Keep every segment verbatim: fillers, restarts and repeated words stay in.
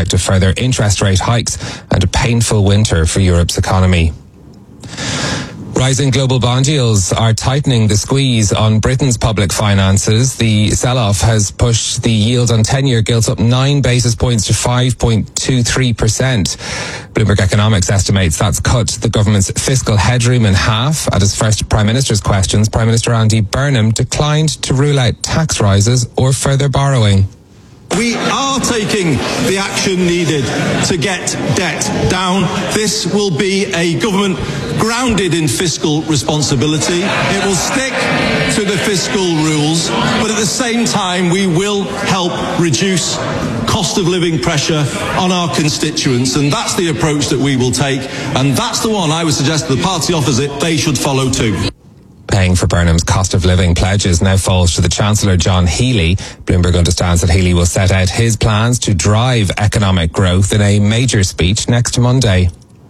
prospect of further interest rate hikes and a painful winter for Europe's economy. Rising global bond yields are tightening the squeeze on Britain's public finances. The sell-off has pushed the yield on ten-year gilts up nine basis points to five point two three percent. Bloomberg Economics estimates that's cut the government's fiscal headroom in half. At his first Prime Minister's questions, Prime Minister Andy Burnham declined to rule out tax rises or further borrowing. We are taking the action needed to get debt down. This will be a government grounded in fiscal responsibility. It will stick to the fiscal rules, but at the same time we will help reduce cost of living pressure on our constituents, and that's the approach that we will take, and that's the one I would suggest to the party opposite they should follow too. Paying for Burnham's cost of living pledges now falls to the Chancellor John Healey. Bloomberg understands that Healey will set out his plans to drive economic growth in a major speech next Monday.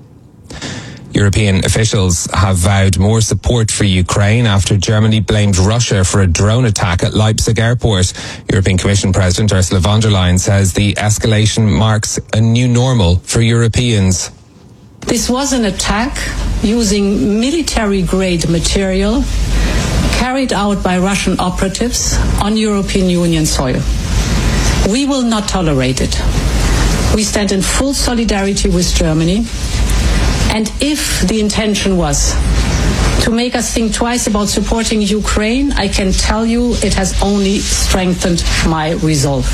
European officials have vowed more support for Ukraine after Germany blamed Russia for a drone attack at Leipzig airport. European Commission President Ursula von der Leyen says the escalation marks a new normal for Europeans. This was an attack using military-grade material carried out by Russian operatives on European Union soil. We will not tolerate it. We stand in full solidarity with Germany. And if the intention was to make us think twice about supporting Ukraine, I can tell you it has only strengthened my resolve.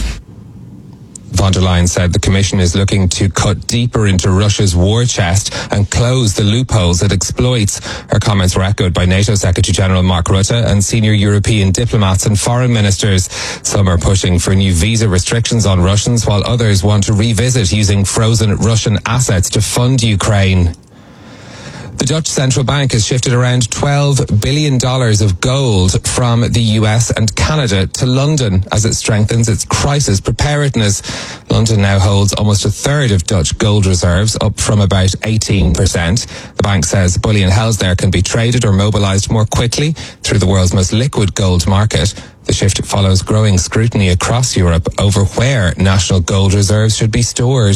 Von der Leyen said the Commission is looking to cut deeper into Russia's war chest and close the loopholes it exploits. Her comments were echoed by NATO Secretary General Mark Rutte and senior European diplomats and foreign ministers. Some are pushing for new visa restrictions on Russians, while others want to revisit using frozen Russian assets to fund Ukraine. The Dutch central bank has shifted around twelve billion dollars of gold from the U S and Canada to London as it strengthens its crisis preparedness. London now holds almost a third of Dutch gold reserves, up from about eighteen percent. The bank says bullion held there can be traded or mobilized more quickly through the world's most liquid gold market. The shift follows growing scrutiny across Europe over where national gold reserves should be stored.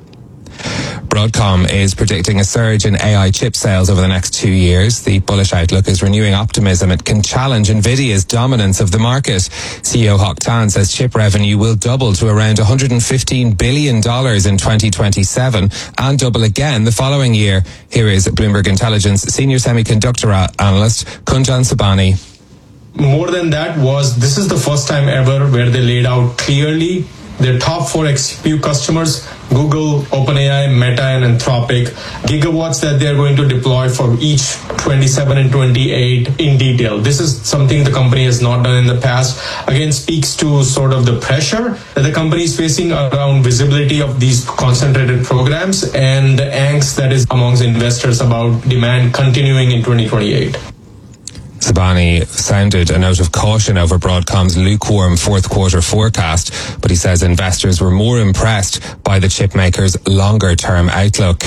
Broadcom is predicting a surge in A I chip sales over the next two years. The bullish outlook is renewing optimism it can challenge Nvidia's dominance of the market. C E O Hock Tan says chip revenue will double to around one hundred fifteen billion dollars in twenty twenty-seven and double again the following year. Here is Bloomberg Intelligence senior semiconductor analyst Kunjan Sabani. More than that was, this is the first time ever where they laid out clearly their top four X P U customers, Google, OpenAI, Meta, and Anthropic, gigawatts that they're going to deploy for each twenty-seven and twenty-eight in detail. This is something the company has not done in the past. Again, speaks to sort of the pressure that the company is facing around visibility of these concentrated programs and the angst that is amongst investors about demand continuing in twenty twenty-eight. Sabani sounded a note of caution over Broadcom's lukewarm fourth quarter forecast, but he says investors were more impressed by the chipmaker's longer-term outlook.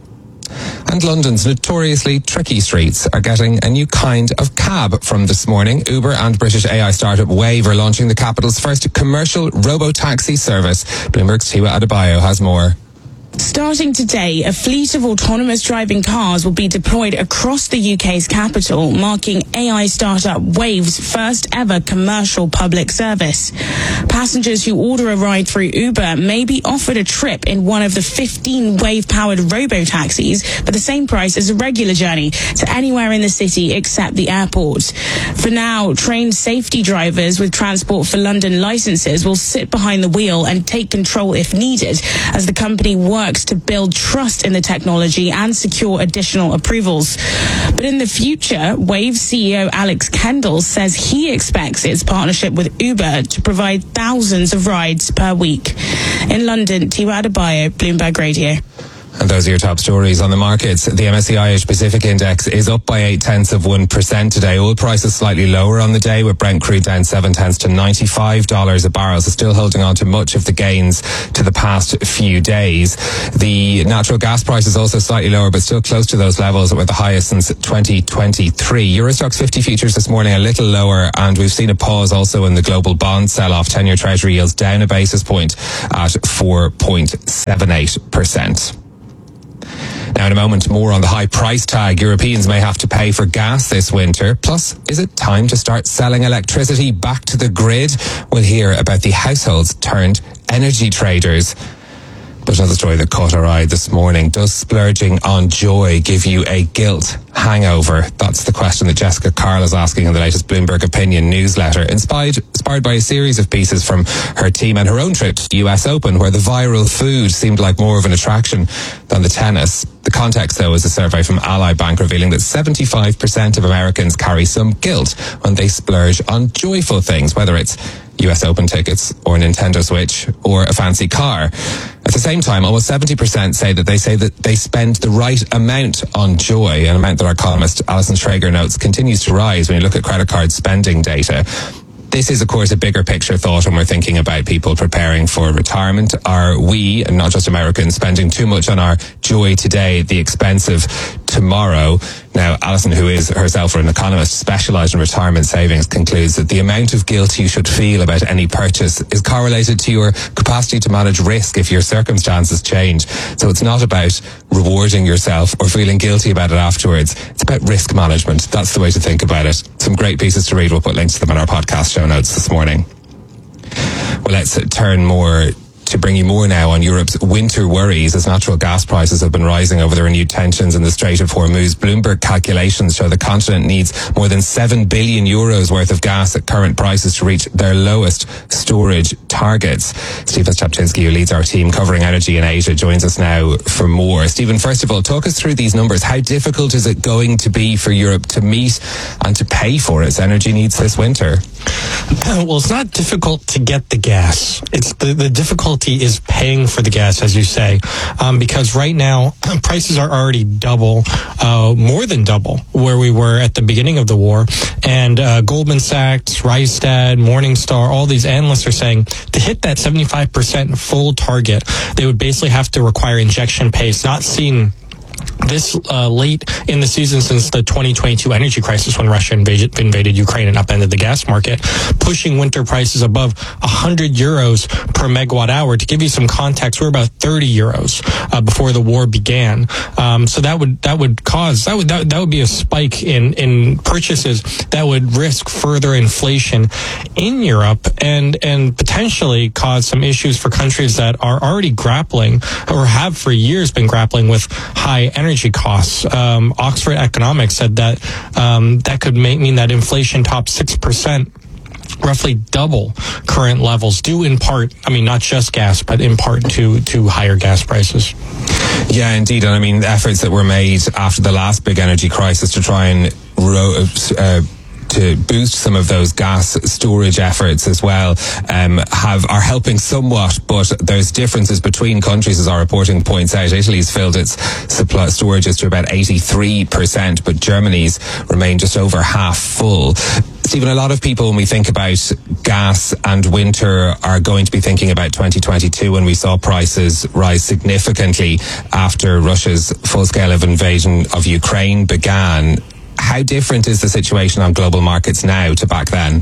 And London's notoriously tricky streets are getting a new kind of cab from this morning. Uber and British A I startup Wave are launching the capital's first commercial robo-taxi service. Bloomberg's Tiwa Adebayo has more. Starting today, a fleet of autonomous driving cars will be deployed across the U K's capital, marking A I startup Wave's first ever commercial public service. Passengers who order a ride through Uber may be offered a trip in one of the fifteen Wave-powered robo-taxis for the same price as a regular journey to anywhere in the city except the airport. For now, trained safety drivers with Transport for London licenses will sit behind the wheel and take control if needed, as the company works to build trust in the technology and secure additional approvals. But in the future, Wave C E O Alex Kendall says he expects its partnership with Uber to provide thousands of rides per week. In London, Tiwa Adebayo, Bloomberg Radio. And those are your top stories on the markets. The M S C I Asia Pacific Index is up by eight tenths of one percent today. Oil prices slightly lower on the day, with Brent crude down seven tenths to ninety-five dollars a barrel. So still holding on to much of the gains to the past few days. The natural gas price is also slightly lower, but still close to those levels that were the highest since twenty twenty-three. Euro Stoxx fifty futures this morning a little lower, and we've seen a pause also in the global bond sell-off. ten-year Treasury yields down a basis point at four point seven eight percent. Now, in a moment, more on the high price tag Europeans may have to pay for gas this winter. Plus, is it time to start selling electricity back to the grid? We'll hear about the households turned energy traders. But another story that caught our eye this morning: does splurging on joy give you a guilt hangover? That's the question that Jessica Carl is asking in the latest Bloomberg Opinion newsletter, inspired, inspired by a series of pieces from her team and her own trip to the U S Open, where the viral food seemed like more of an attraction than the tennis. The context, though, is a survey from Ally Bank revealing that seventy-five percent of Americans carry some guilt when they splurge on joyful things, whether it's U S Open tickets or a Nintendo Switch or a fancy car. At the same time, almost seventy percent say that they say that they spend the right amount on joy, an amount that our columnist Alison Schrager notes continues to rise when you look at credit card spending data. This is, of course, a bigger picture thought when we're thinking about people preparing for retirement. Are we, and not just Americans, spending too much on our joy today at the expense of tomorrow? Now, Alison, who is herself an economist specialised in retirement savings, concludes that the amount of guilt you should feel about any purchase is correlated to your capacity to manage risk if your circumstances change. So it's not about rewarding yourself or feeling guilty about it afterwards. It's about risk management. That's the way to think about it. Some great pieces to read. We'll put links to them in our podcast show notes this morning. Well, let's turn more to bring you more now on Europe's winter worries as natural gas prices have been rising over the renewed tensions in the Strait of Hormuz. Bloomberg calculations show the continent needs more than seven billion euros worth of gas at current prices to reach their lowest storage targets. Stephen Stapczynski, who leads our team covering energy in Asia, joins us now for more. Stephen, first of all, talk us through these numbers. How difficult is it going to be for Europe to meet and to pay for its energy needs this winter? Well, it's not difficult to get the gas. It's the, the difficulty is paying for the gas, as you say, um, because right now prices are already double, uh, more than double where we were at the beginning of the war. And uh, Goldman Sachs, Rystad, Morningstar, all these analysts are saying to hit that seventy-five percent full target, they would basically have to require injection pace, not seen this uh, late in the season since the twenty twenty-two energy crisis, when Russia invaded, invaded Ukraine and upended the gas market, pushing winter prices above one hundred euros per megawatt hour. To give you some context, we're about thirty euros uh, before the war began. Um, so that would that would cause that would that, that would be a spike in in purchases that would risk further inflation in Europe and and potentially cause some issues for countries that are already grappling or have for years been grappling with high energy costs. Um, Oxford Economics said that um, that could make, mean that inflation tops six percent, roughly double current levels, due in part, I mean, not just gas, but in part to, to higher gas prices. Yeah, indeed. And I mean, efforts that were made after the last big energy crisis to try and ro- uh, to boost some of those gas storage efforts as well um, have are helping somewhat, but there's differences between countries, as our reporting points out. Italy's filled its supply storages to about eighty-three percent, but Germany's remain just over half full. Stephen, a lot of people, when we think about gas and winter, are going to be thinking about twenty twenty-two, when we saw prices rise significantly after Russia's full-scale invasion of Ukraine began. How different is the situation on global markets now to back then?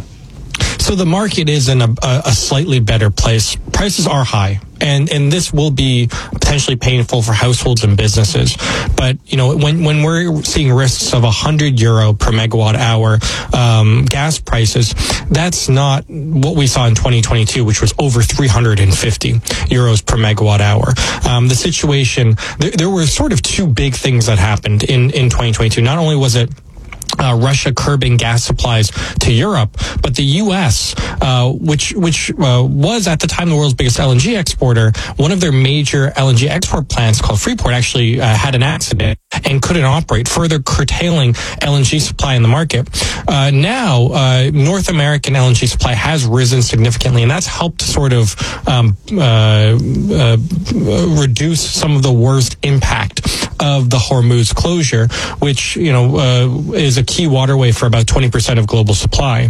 So the market is in a, a slightly better place. Prices are high, and, and this will be potentially painful for households and businesses. But, you know, when, when we're seeing risks of one hundred euro per megawatt hour um, gas prices, that's not what we saw in twenty twenty-two, which was over three hundred fifty euros per megawatt hour. Um, the situation, there, there were sort of two big things that happened in, in twenty twenty-two. Not only was it Uh, Russia curbing gas supplies to Europe, but the U S, uh, which which uh, was at the time the world's biggest L N G exporter, one of their major L N G export plants called Freeport actually uh, had an accident and couldn't operate, further curtailing L N G supply in the market. Uh, now, uh, North American L N G supply has risen significantly, and that's helped sort of um, uh, uh, reduce some of the worst impact of the Hormuz closure, which, you know, uh, is a key waterway for about twenty percent of global supply.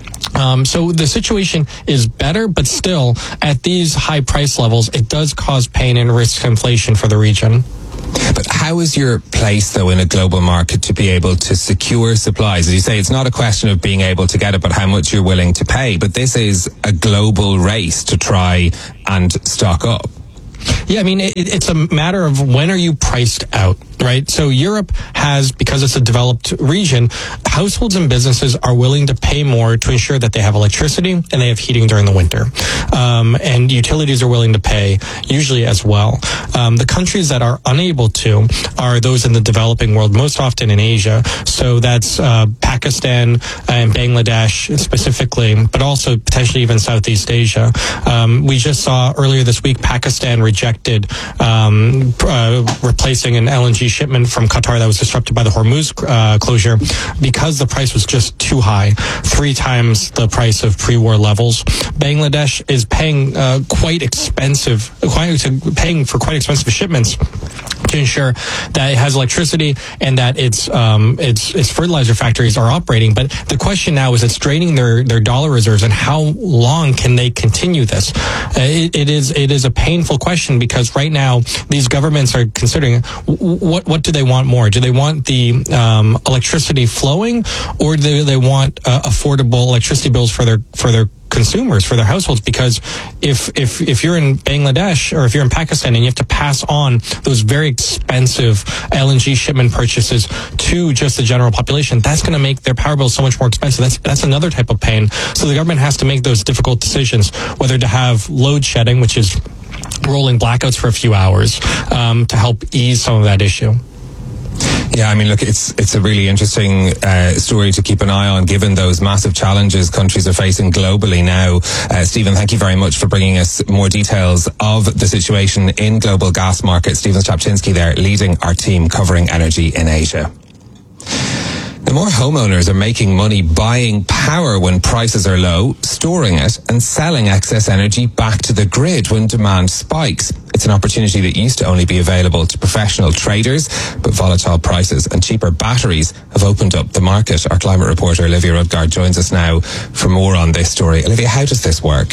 Um, so the situation is better, but still, at these high price levels, it does cause pain and risk inflation for the region. But how is your place, though, in a global market to be able to secure supplies? As you say, it's not a question of being able to get it, but how much you're willing to pay. But this is a global race to try and stock up. Yeah, I mean, it, it's a matter of when are you priced out, right? So Europe has, because it's a developed region, households and businesses are willing to pay more to ensure that they have electricity and they have heating during the winter. Um, and utilities are willing to pay usually as well. Um, the countries that are unable to are those in the developing world, most often in Asia. So that's uh, Pakistan and Bangladesh specifically, but also potentially even Southeast Asia. Um, we just saw earlier this week Pakistan rejected um, uh, replacing an L N G shipment from Qatar that was disrupted by the Hormuz uh, closure because the price was just too high, three times the price of pre-war levels. Bangladesh is paying uh, quite expensive, quite paying for quite expensive shipments to ensure that it has electricity and that its um, its its fertilizer factories are operating. But the question now is, it's draining their their dollar reserves, and how long can they continue this? Uh, it, it is it is a painful question, because right now these governments are considering what what do they want more? Do they want the um, electricity flowing, or do they want uh, affordable electricity bills for their for their consumers, for their households? Because if if if you're in Bangladesh or if you're in Pakistan and you have to pass on those very expensive L N G shipment purchases to just the general population, that's going to make their power bills so much more expensive. That's that's another type of pain. So the government has to make those difficult decisions, whether to have load shedding, which is rolling blackouts for a few hours, um, to help ease some of that issue. Yeah, I mean, look, it's it's a really interesting uh, story to keep an eye on, given those massive challenges countries are facing globally now. Uh, Stephen, thank you very much for bringing us more details of the situation in global gas markets. Stephen Chapchinsky there, leading our team covering energy in Asia. The more homeowners are making money buying power when prices are low, storing it, and selling excess energy back to the grid when demand spikes. It's an opportunity that used to only be available to professional traders, but volatile prices and cheaper batteries have opened up the market. Our climate reporter Olivia Rudgard joins us now for more on this story. Olivia, how does this work?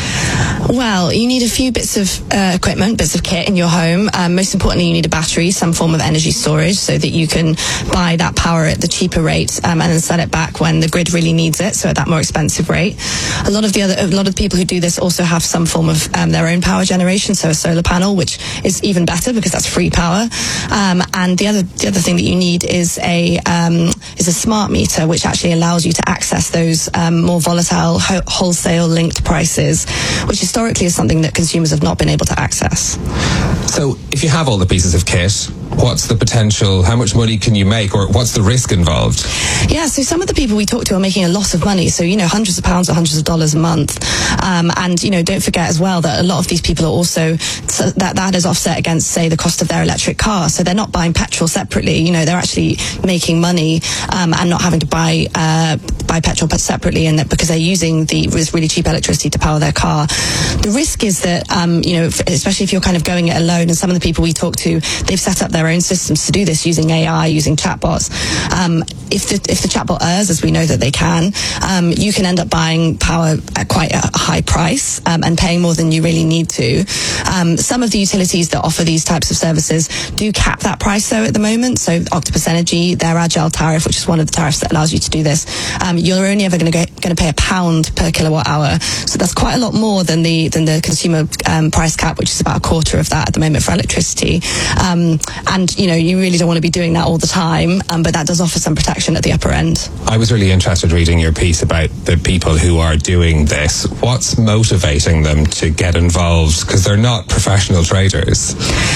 Well, you need a few bits of uh, equipment, bits of kit in your home. Um, most importantly, you need a battery, some form of energy storage, so that you can buy that power at the cheaper rate um, and then sell it back when the grid really needs it, so at that more expensive rate. A lot of the other, a lot of people who do this also have some form of um, their own power generation, so a solar panel, which is even better because that's free power. Um, and the other, the other thing that you need is a um, is a smart meter, which actually allows you to access those um, more volatile ho- wholesale linked prices, which historically is something that consumers have not been able to access. So if you have all the pieces of kit, what's the potential, how much money can you make, or what's the risk involved? Yeah, so some of the people we talk to are making a lot of money, so, you know, hundreds of pounds or hundreds of dollars a month. Um, and, you know, don't forget as well that a lot of these people are also, so that, that is offset against, say, the cost of their electric car. So they're not buying petrol separately, you know, they're actually making money um, and not having to buy uh, buy petrol separately, and that because they're using the really cheap electricity to power their car. The risk is that, um, you know, especially if you're kind of going it alone, and some of the people we talk to, they've set up their own systems to do this using A I, using chatbots. Um, if the if the chatbot errs, as we know that they can, um, you can end up buying power at quite a high price um, and paying more than you really need to. Um, some of the utilities that offer these types of services do cap that price, though, at the moment. So Octopus Energy, their Agile tariff, which is one of the tariffs that allows you to do this, um, you're only ever going to going to pay a pound per kilowatt hour. So that's quite a lot more than the than the consumer um, price cap, which is about a quarter of that at the moment for electricity. Um, and you know, you really don't want to be doing that all the time, um, but that does offer some protection at the upper end. I was really interested reading your piece about the people who are doing this. What's motivating them to get involved? Because they're not professional traders.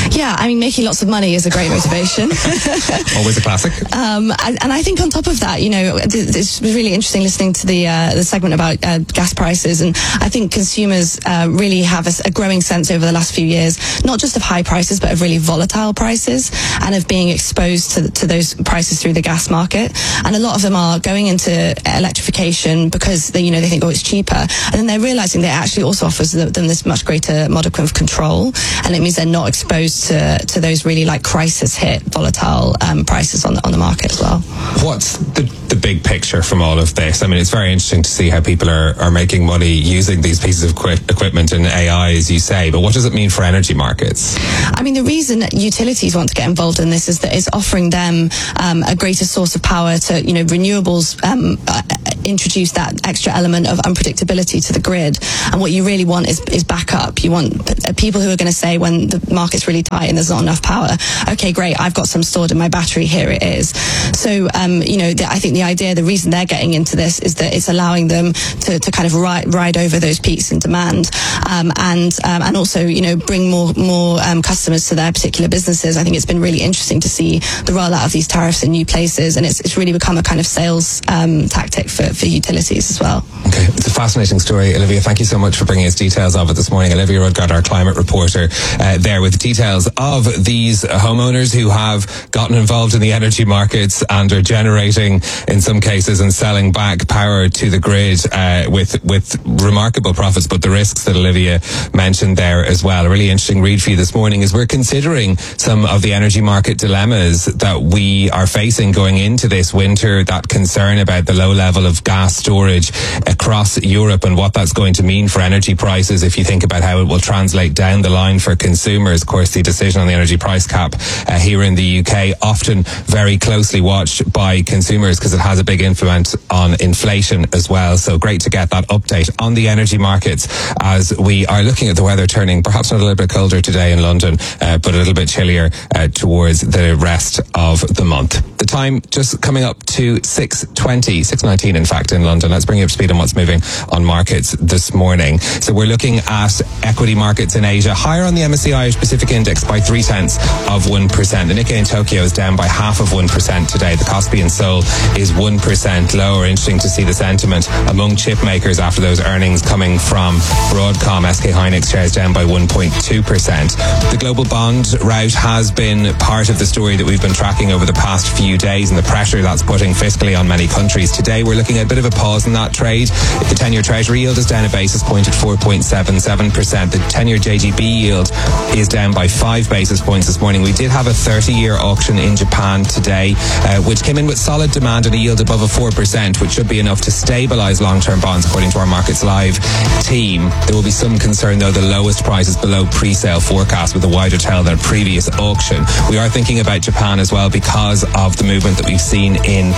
Yeah, I mean, making lots of money is a great motivation. Always a classic. Um, and, and I think on top of that, you know, it's really interesting listening to the uh, the segment about uh, gas prices, and I think consumers uh, really have a, a growing sense over the last few years, not just of high prices, but of really volatile prices, and of being exposed to, to those prices through the gas market. And a lot of them are going into electrification because they, you know, they think, oh, it's cheaper, and then they're realizing that it actually also offers them this much greater modicum of control, and it means they're not exposed to, to those really like crisis hit volatile um, prices on the, on the market as well. What's the, the big picture from all of this? I mean, it's very interesting to see how people are, are making money using these pieces of equi- equipment and A I, as you say, but what does it mean for energy markets? I mean, the reason that utilities want to get involved in this is that it's offering them um, a greater source of power to, you know, renewables um, uh, introduce that extra element of unpredictability to the grid. And what you really want is, is backup. You want p- people who are going to say when the market's really tight and there's not enough power, okay, great, I've got some stored in my battery, here it is. So, um, you know, the, I think the idea, the reason they're getting into this is that it's allowing them to, to kind of ride, ride over those peaks in demand, um, and um, and also, you know, bring more more um, customers to their particular businesses. I think it's been really interesting to see the rollout of these tariffs in new places, and it's, it's really become a kind of sales um, tactic for, for utilities as well. Okay, it's a fascinating story. Olivia, thank you so much for bringing us details of it this morning. Olivia Rudgard, our climate reporter, uh, there with details of these homeowners who have gotten involved in the energy markets and are generating, in some cases, and selling back power to the grid uh, with with remarkable profits, but the risks that Olivia mentioned there as well. A really interesting read for you this morning as we're considering some of the energy market dilemmas that we are facing going into this winter, that concern about the low level of gas storage across Europe and what that's going to mean for energy prices if you think about how it will translate down the line for consumers. Of course, the decision on the energy price cap uh, here in the U K often very closely watched by consumers because it has a big influence on inflation as well. So great to get that update on the energy markets as we are looking at the weather turning perhaps not a little bit colder today in London, uh, but a little bit chillier uh, towards the rest of the month. The time just coming up to six twenty, six nineteen in fact in London. Let's bring you up to speed on what's moving on markets this morning. So we're looking at equity markets in Asia, higher on the M S C I Irish Pacific Index by three tenths of one percent. The Nikkei in Tokyo is down by half of one percent today. The Kospi in Seoul is one percent lower. Interesting to see the sentiment among chip makers after those earnings coming from Broadcom. S K Hynix shares down by one point two percent. The global bond rout has been part of the story that we've been tracking over the past few days and the pressure that's putting fiscally on many countries. Today we're looking at a bit of a pause in that trade. The ten-year Treasury yield is down a basis point at four point seven seven percent. The ten-year J G B yield is down by five basis points this morning. We did have a thirty-year auction in Japan today, uh, which came in with solid demand and a yield above a four percent, which should be enough to stabilise long-term bonds according to our Markets Live team. There will be some concern though, the lowest price is below pre-sale forecast with a wider tail than a previous auction. We are thinking about Japan as well because of the movement that we've seen in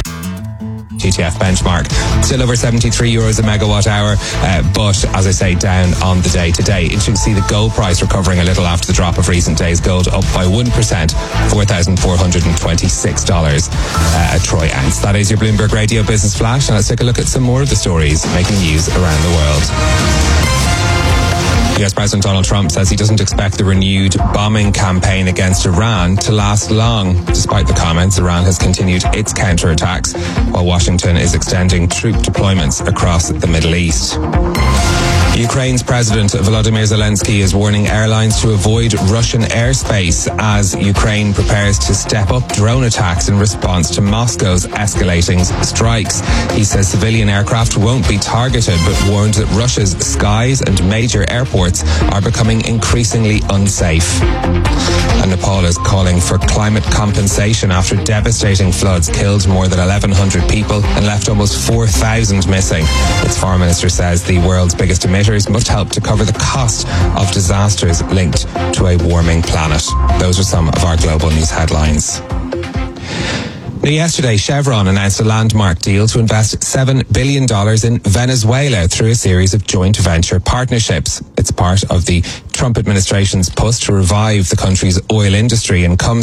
G T F benchmark. Still over seventy-three euros a megawatt hour, uh, but as I say, down on the day today. Interesting to see the gold price recovering a little after the drop of recent days. Gold up by one percent, four thousand four hundred twenty-six dollars uh, a troy ounce. That is your Bloomberg Radio Business Flash, and let's take a look at some more of the stories making news around the world. U S President Donald Trump says he doesn't expect the renewed bombing campaign against Iran to last long. Despite the comments, Iran has continued its counterattacks, while Washington is extending troop deployments across the Middle East. Ukraine's President Volodymyr Zelensky is warning airlines to avoid Russian airspace as Ukraine prepares to step up drone attacks in response to Moscow's escalating strikes. He says civilian aircraft won't be targeted, but warns that Russia's skies and major airports are becoming increasingly unsafe. And Nepal is calling for climate compensation after devastating floods killed more than eleven hundred people and left almost four thousand missing. Its foreign minister says the world's biggest emitter must help to cover the cost of disasters linked to a warming planet. Those are some of our global news headlines. Now, yesterday, Chevron announced a landmark deal to invest seven billion dollars in Venezuela through a series of joint venture partnerships. It's part of the Trump administration's push to revive the country's oil industry and comes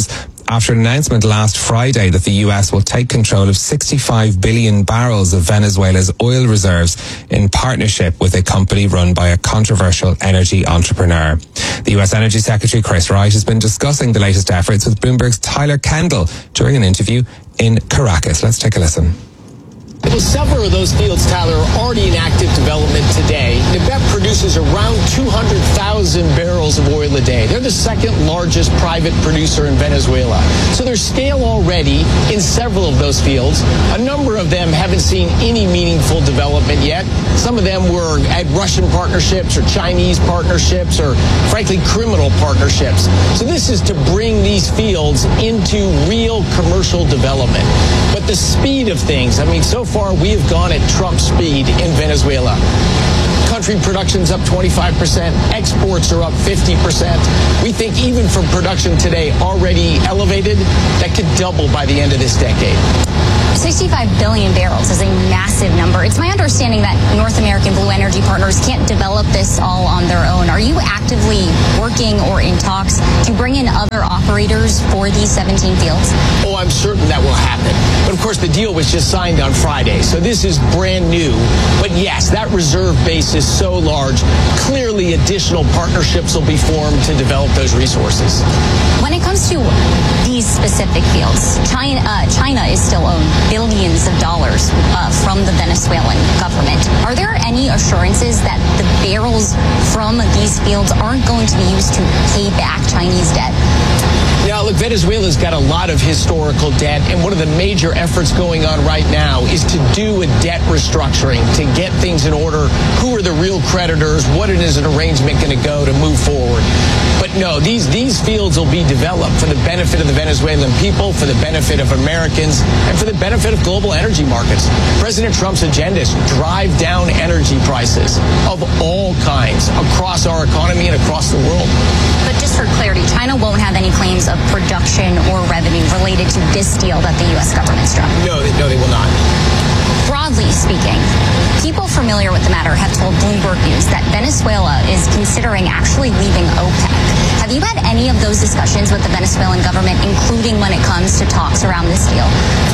after an announcement last Friday that the U S will take control of sixty-five billion barrels of Venezuela's oil reserves in partnership with a company run by a controversial energy entrepreneur. The U S Energy Secretary Chris Wright has been discussing the latest efforts with Bloomberg's Tyler Kendall during an interview in Caracas. Let's take a listen. Well, several of those fields, Tyler, are already in active development today. N B E P produces around two hundred thousand barrels of oil a day. They're the second largest private producer in Venezuela. So there's scale already in several of those fields. A number of them haven't seen any meaningful development yet. Some of them were at Russian partnerships or Chinese partnerships or, frankly, criminal partnerships. So this is to bring these fields into real commercial development. But the speed of things, I mean, so far we have gone at Trump speed in Venezuela. Country production's up twenty-five percent. Exports are up fifty percent. We think even from production today already elevated, that could double by the end of this decade. sixty-five billion barrels is a massive number. It's my understanding that North American Blue Energy Partners can't develop this all on their own. Are you actively working or in talks to bring in other operators for these seventeen fields? Oh, I'm certain that will happen. But of course, the deal was just signed on Friday, so this is brand new. But yes, that reserve base is so large. Clearly, additional partnerships will be formed to develop those resources. When it comes to these specific fields, China, uh, China is still owned billions of dollars uh, from the Venezuelan government. Are there any assurances that the barrels from these fields aren't going to be used to pay back Chinese debt? Now, look, Venezuela's got a lot of historical debt, and one of the major efforts going on right now is to do a debt restructuring, to get things in order. Who are the real creditors? What is an arrangement going to go to move forward? But no, these, these fields will be developed for the benefit of the Venezuelan people, for the benefit of Americans, and for the benefit of global energy markets. President Trump's agenda is to drive down energy prices of all kinds across our economy and across the world. But just for clarity, China won't have any claims of production or revenue related to this deal that the U S government struck. No, they, no, they will not. Broadly speaking, people familiar with the matter have told Bloomberg News that Venezuela is considering actually leaving OPEC. Have you had any of those discussions with the Venezuelan government, including when it comes to talks around this deal?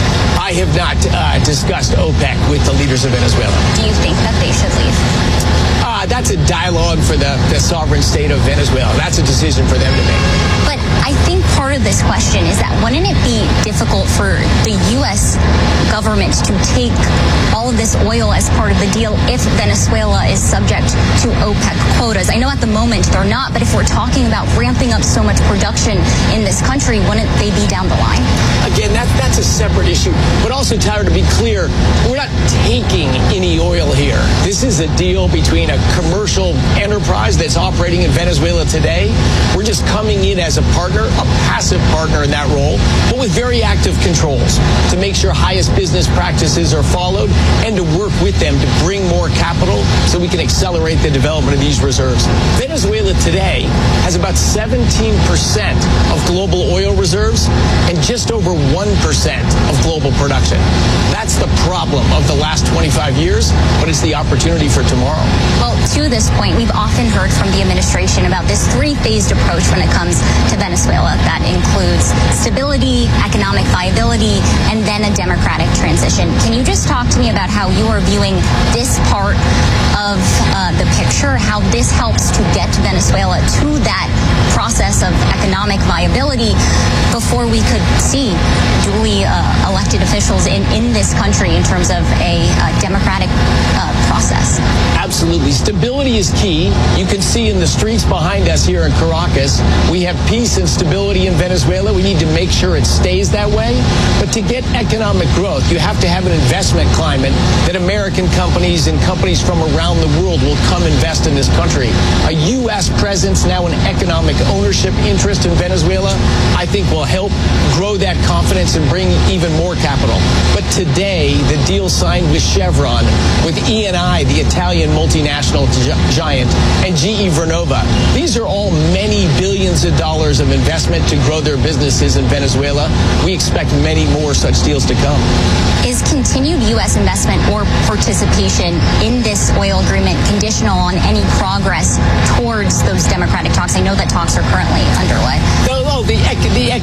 I have not uh, discussed OPEC with the leaders of Venezuela. Do you think that they should leave? Uh, that's a dialogue for the, the sovereign state of Venezuela. That's a decision for them to make. But I think part of this question is that wouldn't it be difficult for the U S government to take all of this oil as part of the deal if Venezuela is subject to OPEC quotas? I know at the moment they're not, but if we're talking about ramping up so much production in this country, wouldn't they be down the line? Again, that, that's a separate issue. But also, Tyler, to be clear, we're not taking any oil here. This is a deal between a commercial enterprise that's operating in Venezuela today. We're just coming in as a partner, a passive partner in that role, but with very active controls to make sure highest business practices are followed and to work with them to bring more capital so we can accelerate the development of these reserves. Venezuela today has about seventeen percent of global oil reserves and just over one percent of global production. That's the problem of the last twenty-five years, but it's the opportunity for tomorrow. Well, to this point, we've often heard from the administration about this three-phased approach when it comes to Venezuela. That includes stability, economic viability, and then a democratic transition. Can you just talk to me about how you are viewing this part of uh, the picture, how this helps to get Venezuela to that process of economic viability before we could see duly uh, elected officials in, in this country in terms of a uh, democratic uh, process? Absolutely. Stability is key. You can see in the streets behind us here in Caracas, we have peace and stability in Venezuela. We need to make sure it stays that way. But to get economic growth, you have to have an investment climate that American companies and companies from around the world will come invest in this country. A U S presence, now an economic ownership interest in Venezuela, I think will help grow that confidence and bring even more capital. But today, the deal signed with Chevron, with E and I, the Italian multinational giant, and G E Vernova, these are all many billions of dollars of investment to grow their businesses in Venezuela. We expect many more such deals to come. Is continued U S investment or participation in this oil agreement conditional on any progress towards those democratic talks? I know that talks are currently underway. No, no, the, the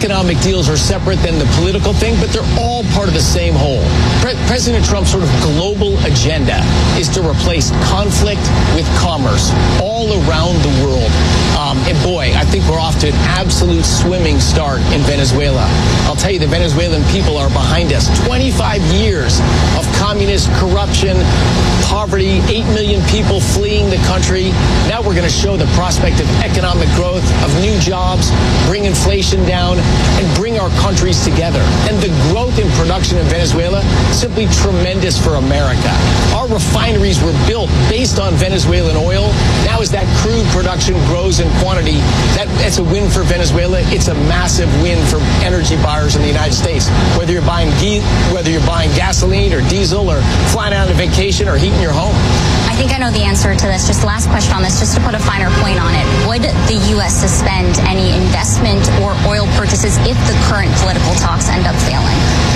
economic deals are separate than the political thing, but they're all part of the same whole. Pre- President Trump's sort of global agenda is to replace conflict with commerce all around the world. Um, and boy, I think we're off to an absolute swimming start in Venezuela. I'll tell you, the Venezuelan people are behind us. twenty-five years of communist corruption, poverty, eight million people fleeing the country. Now we're going to show the prospect of economic growth, of new jobs, bring inflation down, and bring our countries together. And the growth in production in Venezuela, simply tremendous for America. Our refineries were built based on Venezuelan oil. Now as that crude production grows in quantity, that, that's a win for Venezuela. It's a massive win for energy buyers in the United States. Whether you're buying whether you're buying gasoline or diesel or flying out on vacation or heating your home. I think I know the answer to this. Just last question on this, just to put a finer point on it. Would the U S suspend any investment or oil purchases if the current political talks end up failing?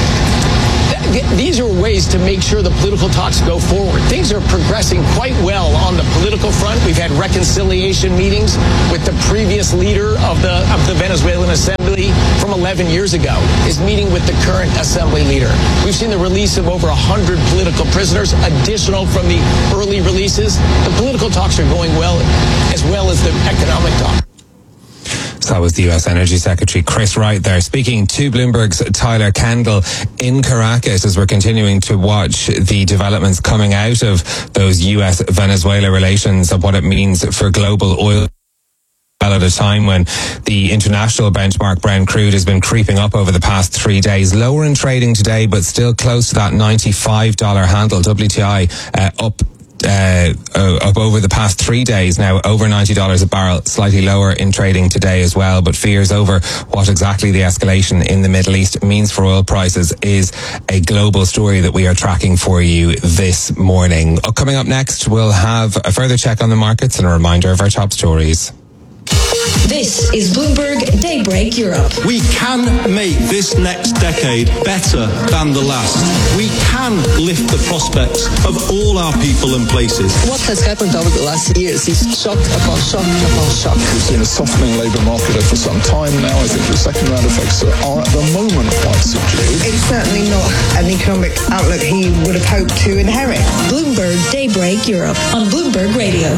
These are ways to make sure the political talks go forward. Things are progressing quite well on the political front. We've had reconciliation meetings with the previous leader of the of the Venezuelan Assembly from eleven years ago, is meeting with the current Assembly leader. We've seen the release of over one hundred political prisoners, additional from the early releases. The political talks are going well, as well as the economic talks. So that was the U S Energy Secretary Chris Wright there, speaking to Bloomberg's Tyler Kendall in Caracas, as we're continuing to watch the developments coming out of those U S Venezuela relations, of what it means for global oil at a time when the international benchmark Brent crude has been creeping up over the past three days. Lower in trading today, but still close to that ninety-five dollars handle. W T I uh, up Uh, uh, up over the past three days now, over ninety dollars a barrel, slightly lower in trading today as well. But fears over what exactly the escalation in the Middle East means for oil prices is a global story that we are tracking for you this morning. Uh, coming up next, we'll have a further check on the markets and a reminder of our top stories. This is Bloomberg Daybreak Europe. We can make this next decade better than the last. We can lift the prospects of all our people and places. What has happened over the last years is shock upon shock upon shock. We've seen a softening labour market for some time now. I think the second round effects are at the moment quite subdued. It's certainly not an economic outlook he would have hoped to inherit. Bloomberg Daybreak Europe on Bloomberg Radio.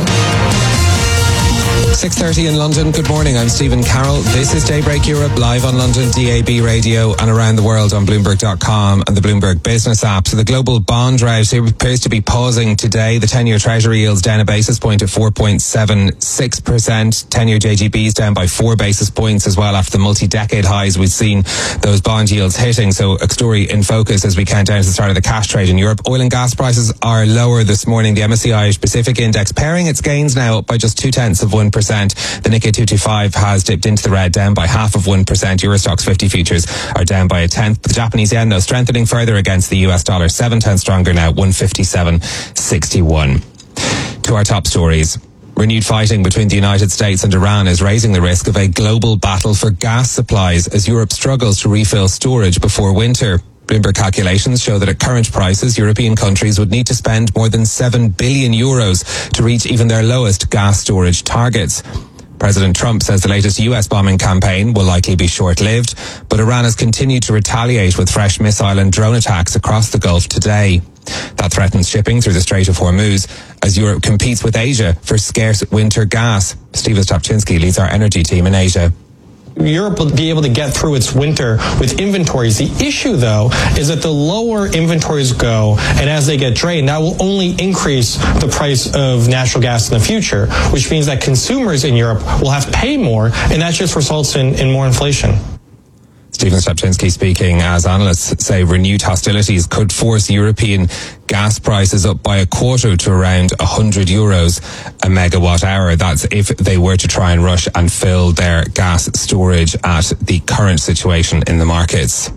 six thirty in London. Good morning. I'm Stephen Carroll. This is Daybreak Europe, live on London D A B radio and around the world on Bloomberg dot com and the Bloomberg Business app. So the global bond rout appears to be pausing today. The ten-year Treasury yields down a basis point at four point seven six percent. ten-year J G B's down by four basis points as well after the multi-decade highs we've seen those bond yields hitting. So a story in focus as we count down to the start of the cash trade in Europe. Oil and gas prices are lower this morning. The M S C I Pacific Index paring its gains now up by just two tenths of one percent. The Nikkei two twenty-five has dipped into the red, down by half of one percent. Eurostoxx fifty futures are down by a tenth. The Japanese yen, though, strengthening further against the U S dollar, seven tenths stronger now, one fifty-seven sixty-one. To our top stories. Renewed fighting between the United States and Iran is raising the risk of a global battle for gas supplies as Europe struggles to refill storage before winter. Bloomberg calculations show that at current prices, European countries would need to spend more than seven billion euros to reach even their lowest gas storage targets. President Trump says the latest U S bombing campaign will likely be short-lived, but Iran has continued to retaliate with fresh missile and drone attacks across the Gulf today. That threatens shipping through the Strait of Hormuz as Europe competes with Asia for scarce winter gas. Steve Ostapchinsky leads our energy team in Asia. Europe will be able to get through its winter with inventories. The issue, though, is that the lower inventories go, and as they get drained, that will only increase the price of natural gas in the future, which means that consumers in Europe will have to pay more, and that just results in, in more inflation. Stephen Stapchinsky speaking as analysts say renewed hostilities could force European gas prices up by a quarter to around one hundred euros a megawatt hour. That's if they were to try and rush and fill their gas storage at the current situation in the markets.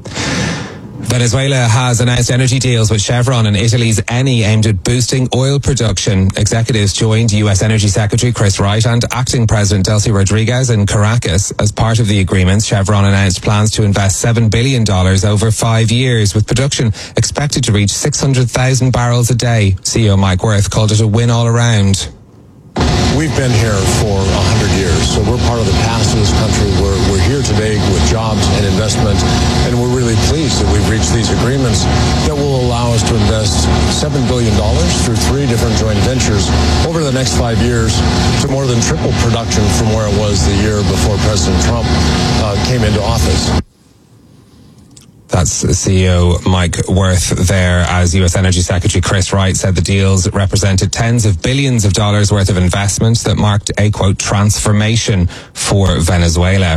Venezuela has announced energy deals with Chevron and Italy's Eni aimed at boosting oil production. Executives joined U S Energy Secretary Chris Wright and Acting President Delcy Rodriguez in Caracas. As part of the agreements, Chevron announced plans to invest seven billion dollars over five years, with production expected to reach six hundred thousand barrels a day. C E O Mike Wirth called it a win all around. We've been here for one hundred years, so we're part of the past of this country. We're, we're here today with jobs reach these agreements that will allow us to invest seven billion dollars through three different joint ventures over the next five years to more than triple production from where it was the year before President Trump uh, came into office. That's C E O Mike Wirth there, as U S Energy Secretary Chris Wright said the deals represented tens of billions of dollars worth of investments that marked a, quote, transformation for Venezuela.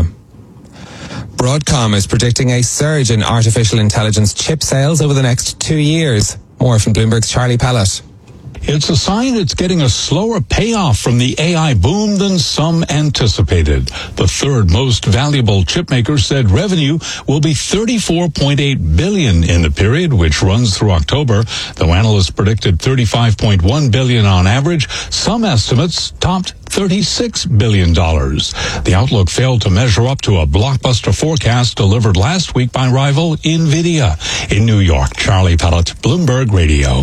Broadcom is predicting a surge in artificial intelligence chip sales over the next two years. More from Bloomberg's Charlie Pellet. It's a sign it's getting a slower payoff from the A I boom than some anticipated. The third most valuable chip maker said revenue will be thirty-four point eight billion dollars in the period, which runs through October, though analysts predicted thirty-five point one billion dollars on average. Some estimates topped thirty-six billion dollars. The outlook failed to measure up to a blockbuster forecast delivered last week by rival NVIDIA. In New York, Charlie Pellet, Bloomberg Radio.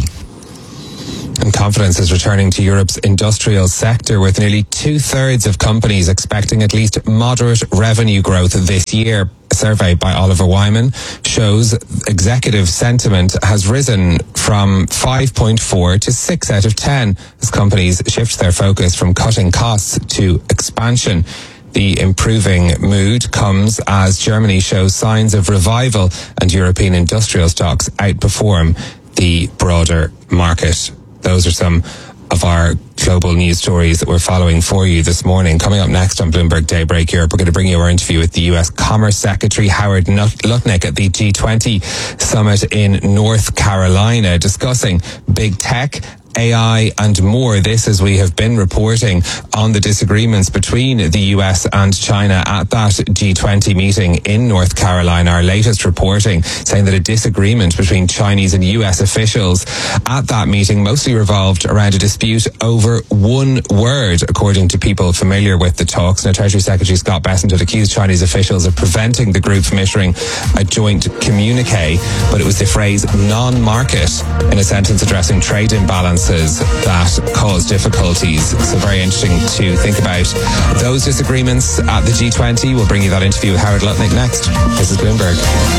And confidence is returning to Europe's industrial sector, with nearly two-thirds of companies expecting at least moderate revenue growth this year. A survey by Oliver Wyman shows executive sentiment has risen from five point four to six out of ten as companies shift their focus from cutting costs to expansion. The improving mood comes as Germany shows signs of revival and European industrial stocks outperform the broader market. Those are some of our global news stories that we're following for you this morning. Coming up next on Bloomberg Daybreak Europe, we're going to bring you our interview with the U S Commerce Secretary Howard Lutnick at the G twenty summit in North Carolina, discussing big tech, A I and more. This, as we have been reporting on the disagreements between the U S and China at that G twenty meeting in North Carolina. Our latest reporting saying that a disagreement between Chinese and U S officials at that meeting mostly revolved around a dispute over one word, according to people familiar with the talks. Now, Treasury Secretary Scott Bessent had accused Chinese officials of preventing the group from issuing a joint communique, but it was the phrase non-market in a sentence addressing trade imbalance that cause difficulties. So very interesting to think about those disagreements at the G twenty. We'll bring you that interview with Howard Lutnick next. This is Bloomberg.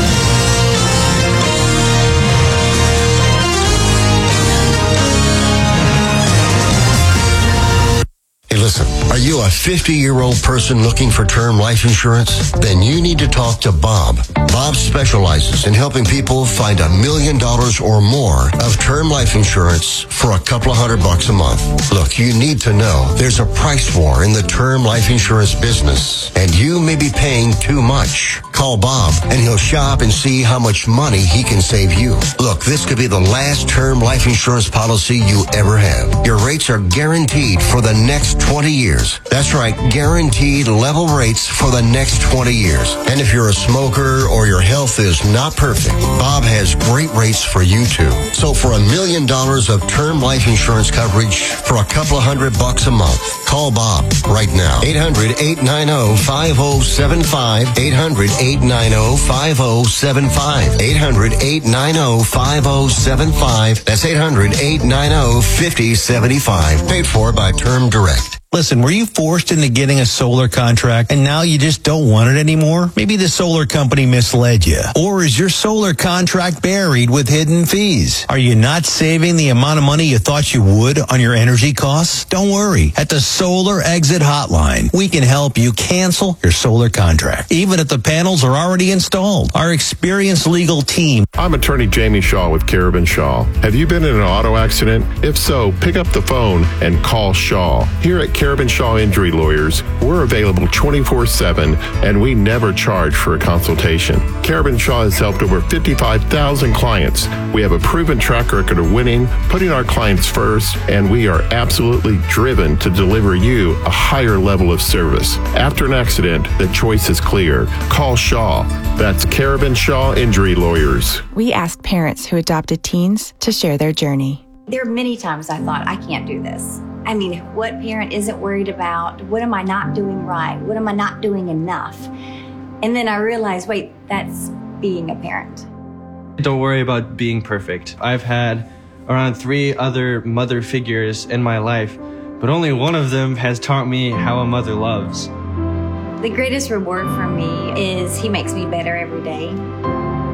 Hey, listen, are you a fifty-year-old person looking for term life insurance? Then you need to talk to Bob. Bob specializes in helping people find a million dollars or more of term life insurance for a couple of hundred bucks a month. Look, you need to know there's a price war in the term life insurance business, and you may be paying too much. Call Bob, and he'll shop and see how much money he can save you. Look, this could be the last term life insurance policy you ever have. Your rates are guaranteed for the next twenty years. That's right, guaranteed level rates for the next twenty years. And if you're a smoker or your health is not perfect, Bob has great rates for you too. So for a million dollars of term life insurance coverage for a couple of hundred bucks a month, call Bob right now. eight hundred, eight nine zero, five zero seven five. eight hundred, eight nine zero, five zero seven five. eight hundred, eight nine zero, five zero seven five. That's eight hundred, eight nine zero, five zero seven five. Paid for by Term Direct. Listen, were you forced into getting a solar contract and now you just don't want it anymore? Maybe the solar company misled you. Or is your solar contract buried with hidden fees? Are you not saving the amount of money you thought you would on your energy costs? Don't worry. At the Solar Exit Hotline, we can help you cancel your solar contract, even if the panels are already installed. Our experienced legal team. I'm attorney Jamie Shaw with Carabin Shaw. Have you been in an auto accident? If so, pick up the phone and call Shaw. Here at Carabin Shaw Injury Lawyers, we're available twenty-four seven, and we never charge for a consultation. Carabin Shaw has helped over fifty-five thousand clients. We have a proven track record of winning, putting our clients first, and we are absolutely driven to deliver you a higher level of service. After an accident, the choice is clear. Call Shaw. That's Carabin Shaw Injury Lawyers. We asked parents who adopted teens to share their journey. There are many times I thought, I can't do this. I mean, what parent isn't worried about? What am I not doing right? What am I not doing enough? And then I realized, wait, that's being a parent. Don't worry about being perfect. I've had around three other mother figures in my life, but only one of them has taught me how a mother loves. The greatest reward for me is he makes me better every day.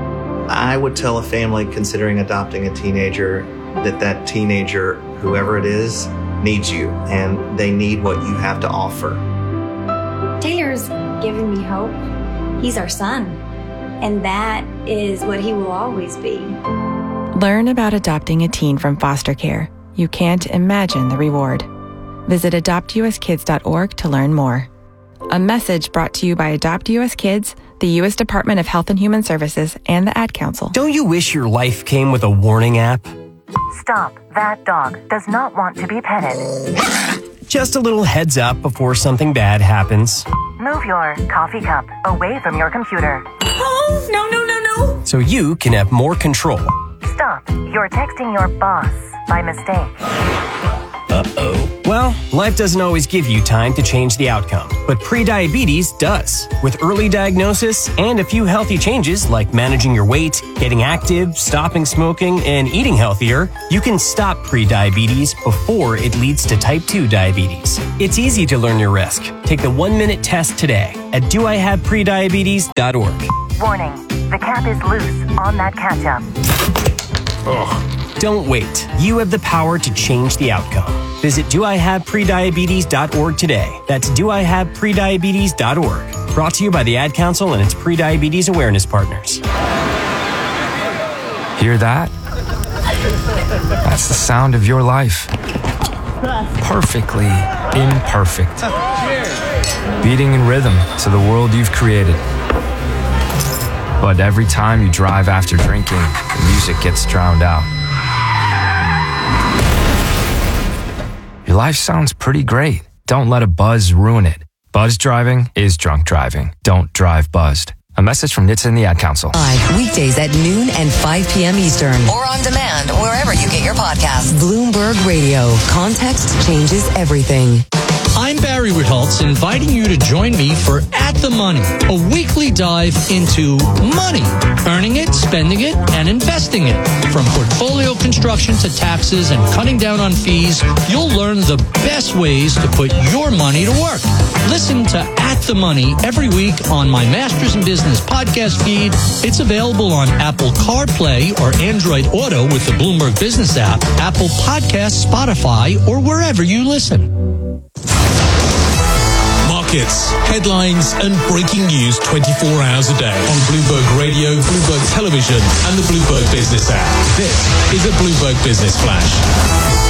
I would tell a family considering adopting a teenager that that teenager, whoever it is, needs you, and they need what you have to offer. Taylor's given me hope. He's our son, and that is what he will always be. Learn about adopting a teen from foster care. You can't imagine the reward. Visit adopt u s kids dot org to learn more. A message brought to you by Adopt U S Kids, the U S Department of Health and Human Services, and the Ad Council. Don't you wish your life came with a warning app? Stop. That dog does not want to be petted. Just a little heads up before something bad happens. Move your coffee cup away from your computer. Oh, no, no, no, no. So you can have more control. Stop. You're texting your boss by mistake. Uh-oh. Well, life doesn't always give you time to change the outcome, but prediabetes does. With early diagnosis and a few healthy changes like managing your weight, getting active, stopping smoking, and eating healthier, you can stop prediabetes before it leads to type two diabetes. It's easy to learn your risk. Take the one-minute test today at do I have prediabetes dot org. Warning, the cap is loose on that ketchup. Ugh. Don't wait. You have the power to change the outcome. Visit do I have prediabetes dot org today. That's do I have prediabetes dot org. Brought to you by the Ad Council and its Prediabetes Awareness Partners. Hear that? That's the sound of your life. Perfectly imperfect. Beating in rhythm to the world you've created. But every time you drive after drinking, the music gets drowned out. Your life sounds pretty great. Don't let a buzz ruin it. Buzz driving is drunk driving. Don't drive buzzed. A message from N H T S A and the Ad Council. Live weekdays at noon and five p.m. Eastern. Or on demand wherever you get your podcasts. Bloomberg Radio. Context changes everything. I'm Barry Ritholtz, inviting you to join me for At the Money, a weekly dive into money, earning it, spending it, and investing it. From portfolio construction to taxes and cutting down on fees, you'll learn the best ways to put your money to work. Listen to At the Money every week on my Masters in Business podcast feed. It's available on Apple CarPlay or Android Auto with the Bloomberg Business app, Apple Podcasts, Spotify, or wherever you listen. Markets, headlines, and breaking news twenty-four hours a day on Bloomberg Radio, Bloomberg Television, and the Bloomberg Business app. This is a Bloomberg Business Flash.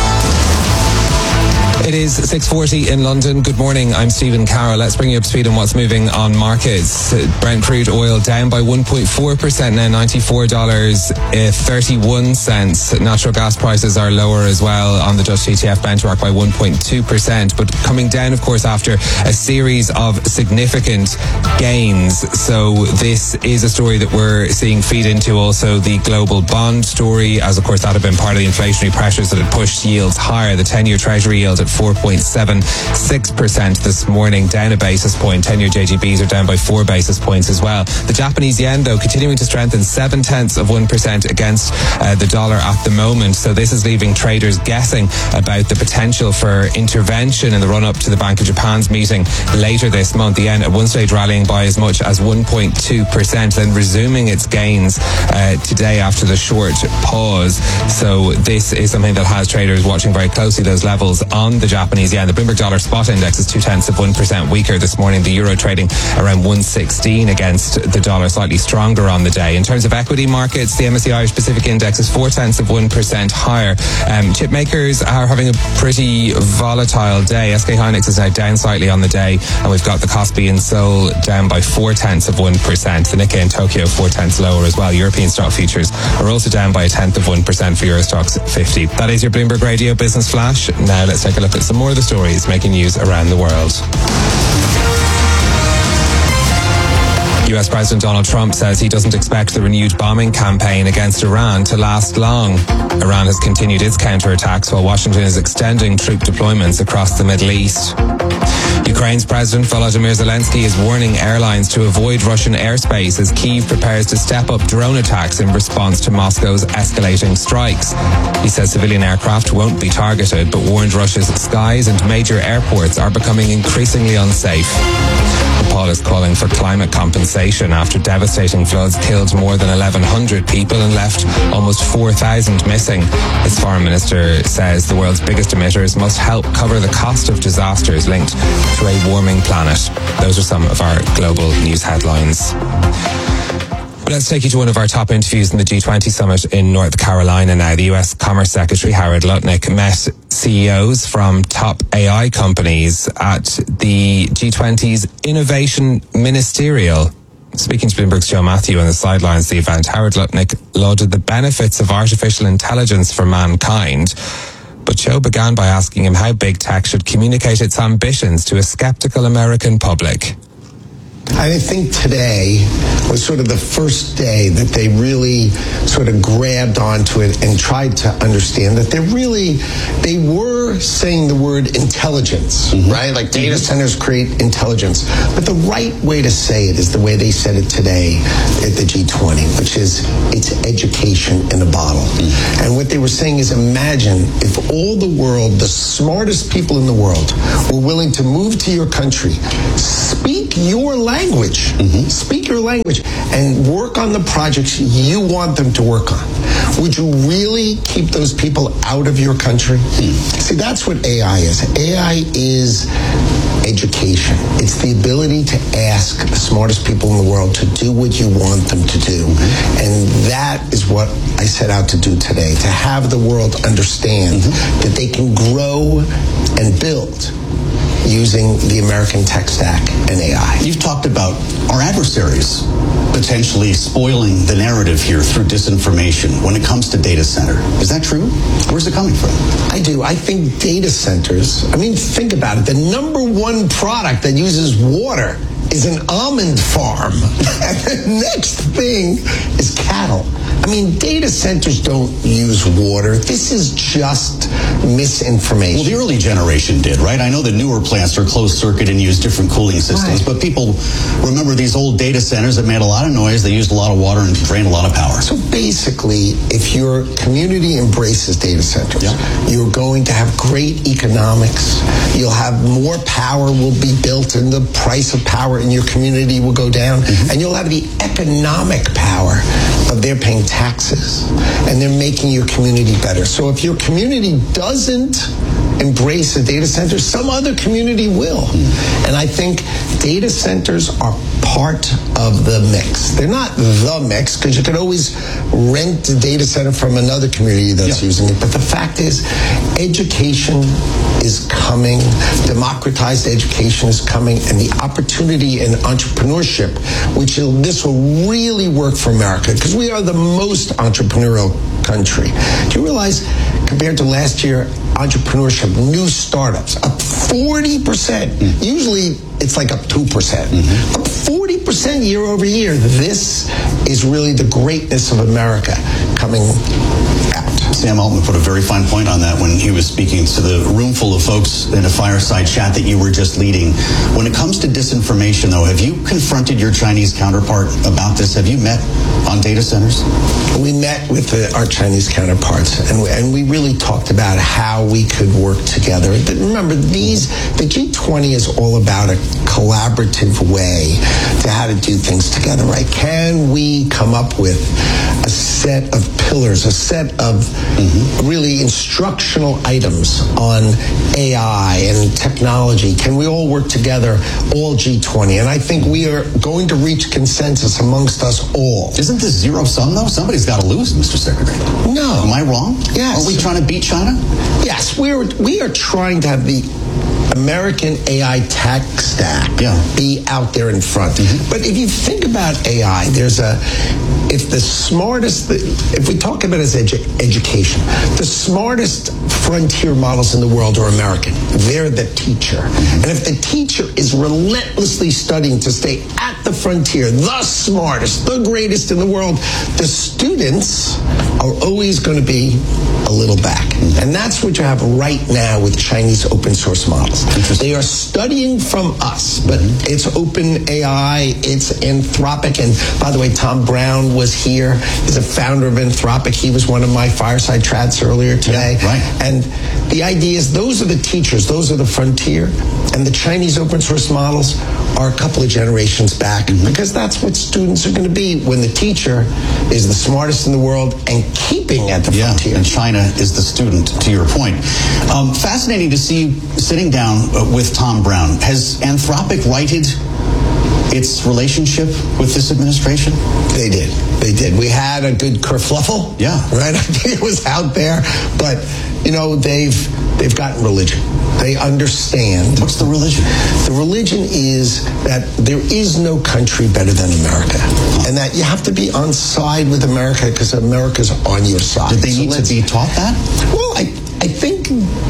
It is six forty in London. Good morning. I'm Stephen Carroll. Let's bring you up to speed on what's moving on markets. Brent crude oil down by one point four percent now, ninety-four dollars and thirty-one cents. Natural gas prices are lower as well on the Dutch T T F benchmark by one point two percent, but coming down, of course, after a series of significant gains. So this is a story that we're seeing feed into also the global bond story, as of course that had been part of the inflationary pressures that had pushed yields higher. The ten-year Treasury yield at four point seven six percent this morning, down a basis point. ten-year J G Bs are down by four basis points as well. The Japanese yen, though, continuing to strengthen seven tenths of one percent against uh, the dollar at the moment. So this is leaving traders guessing about the potential for intervention in the run-up to the Bank of Japan's meeting later this month. The yen at one stage rallying by as much as one point two percent, then resuming its gains uh, today after the short pause. So this is something that has traders watching very closely, those levels on the Japanese yen. The Bloomberg Dollar Spot Index is two tenths of one percent weaker this morning. The euro trading around one sixteen against the dollar, slightly stronger on the day. In terms of equity markets, the M S C I Irish Pacific Index is four tenths of one percent higher. Um, chip makers are having a pretty volatile day. S K Hynix is now down slightly on the day, and we've got the Kospi in Seoul down by four tenths of one percent. The Nikkei in Tokyo four tenths lower as well. European stock futures are also down by a tenth of one percent for Eurostoxx fifty. That is your Bloomberg Radio Business Flash. Now let's take a look at some more of the stories making news around the world. U S President Donald Trump says he doesn't expect the renewed bombing campaign against Iran to last long. Iran has continued its counterattacks while Washington is extending troop deployments across the Middle East. Ukraine's President Volodymyr Zelensky is warning airlines to avoid Russian airspace as Kyiv prepares to step up drone attacks in response to Moscow's escalating strikes. He says civilian aircraft won't be targeted, but warned Russia's skies and major airports are becoming increasingly unsafe. Paul is calling for climate compensation after devastating floods killed more than eleven hundred people and left almost four thousand missing. Its foreign minister says the world's biggest emitters must help cover the cost of disasters linked to a warming planet. Those are some of our global news headlines. Let's take you to one of our top interviews in the G twenty summit in North Carolina now. The U S Commerce Secretary Howard Lutnick met C E Os from top A I companies at the G twenty's Innovation Ministerial. Speaking to Bloomberg's Joe Matthew on the sidelines of the event, Howard Lutnick lauded the benefits of artificial intelligence for mankind. But Joe began by asking him how big tech should communicate its ambitions to a skeptical American public. I think today was sort of the first day that they really sort of grabbed onto it and tried to understand that they really, they were saying the word intelligence, mm-hmm. right? Like data centers create intelligence. But the right way to say it is the way they said it today at the G twenty, which is it's education in a bottle. Mm-hmm. And what they were saying is imagine if all the world, the smartest people in the world, were willing to move to your country, speak your language, Mm-hmm. speak your language, and work on the projects you want them to work on. Would you really keep those people out of your country? Mm. See, that's what A I is. A I is education. It's the ability to ask the smartest people in the world to do what you want them to do. Mm-hmm. And that is what I set out to do today, to have the world understand mm-hmm. that they can grow and build using the American tech stack and A I. You've talked about our adversaries potentially spoiling the narrative here through disinformation when it comes to data center. Is that true? Where's it coming from? I do. I think data centers, I mean, think about it. The number one product that uses water is an almond farm. And the next thing is cattle. I mean, data centers don't use water. This is just misinformation. Well, the early generation did, right? I know the newer plants are closed circuit and use different cooling systems, right. But people remember these old data centers that made a lot of noise, they used a lot of water and drained a lot of power. So basically, if your community embraces data centers, yeah. you're going to have great economics. You'll have more power will be built and the price of power in your community will go down. Mm-hmm. And you'll have the economic power of their paying taxes and they're making your community better. So if your community doesn't embrace a data center, some other community will. Mm. And I think data centers are part of the mix. They're not the mix because you could always rent a data center from another community that's yeah. using it. But the fact is, education is coming, democratized education is coming, and the opportunity in entrepreneurship, which will, this will really work for America because we are the most entrepreneurial country. Do you realize, compared to last year, entrepreneurship, new startups, up forty percent. Mm-hmm. Usually it's like up two percent. Mm-hmm. Up forty percent year over year. This is really the greatness of America coming out. Sam Altman put a very fine point on that when he was speaking to the room full of folks in a fireside chat that you were just leading. When it comes to disinformation, though, have you confronted your Chinese counterpart about this? Have you met on data centers? We met with the, our Chinese counterparts, and we, and we really talked about how we could work together. But remember, these the G twenty is all about a collaborative way to how to do things together, right? Can we come up with a set of pillars, a set of mm-hmm. really instructional items on A I and technology? Can we all work together, all G twenty? And I think we are going to reach consensus amongst us all. Isn't this zero sum, though? Somebody's got to lose, Mister Secretary. No. Am I wrong? Yes. Are we trying to beat China? Yes, we're we are trying to have the American A I tech stack yeah. be out there in front. Mm-hmm. But if you think about A I, there's a, if the smartest, if we talk about it as edu- education, the smartest frontier models in the world are American. They're the teacher. Mm-hmm. And if the teacher is relentlessly studying to stay at the the frontier, the smartest, the greatest in the world, the students are always going to be a little back. And that's what you have right now with Chinese open source models. They are studying from us, but it's open A I, it's Anthropic. And by the way, Tom Brown was here. He's a founder of Anthropic. He was one of my fireside chats earlier today. Yeah, right. And the idea is those are the teachers, those are the frontier. And the Chinese open source models are a couple of generations back, mm-hmm. because that's what students are going to be when the teacher is the smartest in the world and keeping at the yeah, frontier. And China is the student, to your point. Um, fascinating to see you sitting down uh, with Tom Brown. Has Anthropic righted its relationship with this administration? They did. They did. We had a good kerfluffle. Yeah. Right? I think it was out there. But, you know, they've they've gotten religion. They understand. What's the religion? The religion is that there is no country better than America. And that you have to be on side with America because America's on your side. Did they need so to be taught that? Well, I, I think